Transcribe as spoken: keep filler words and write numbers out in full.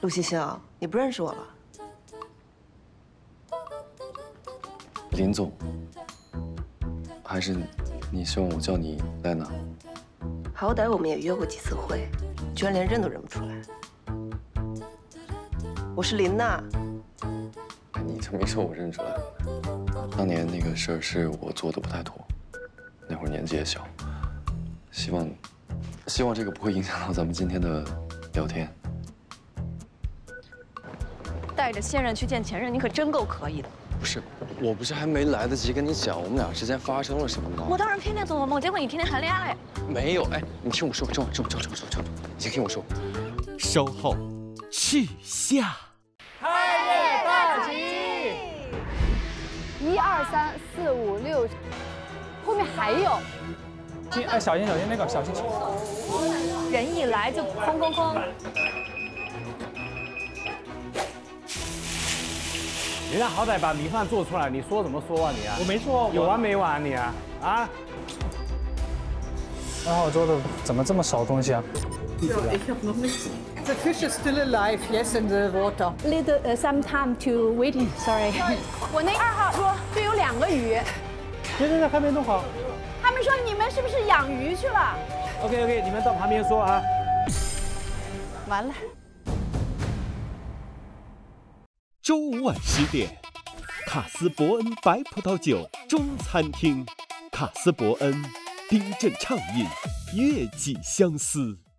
陆西星，你不认识我了？ 林总，还是你希望我叫你戴娜？ 好歹我们也约过几次会，居然连认都认不出来。我是林娜。 你这么一说，我认出来了。当年那个事儿是我做的不太妥，那会儿年纪也小，希望，希望这个不会影响到咱们今天的聊天。 带着现任去见前任，你可真够可以的。 不是，我不是还没来得及跟你讲我们俩之间发生了什么吗？ 我当然天天做噩梦，结果你天天谈恋爱。 没有，哎，你听我说，听我说，听我说，听我说，你听我说。 稍后去下。 开业大吉！ 一二三四五六，后面还有。 哎，小心小心，那个小心。 人一来就哐哐哐。 人家好歹把米饭做出来，你说怎么说啊你啊？ 我没说， 有完没完你啊？啊？ 然后我做的怎么这么少东西啊 The fish is still alive, yes, in the water. Little uh, some time to waiting. Sorry. 我那二号说就有两个鱼， 对对对，还没弄好。 他们说你们是不是养鱼去了？ OK OK， 你们到旁边说啊。 完了。 周五晚十点，卡斯伯恩白葡萄酒中餐厅，卡斯伯恩冰镇畅饮，悦己相思。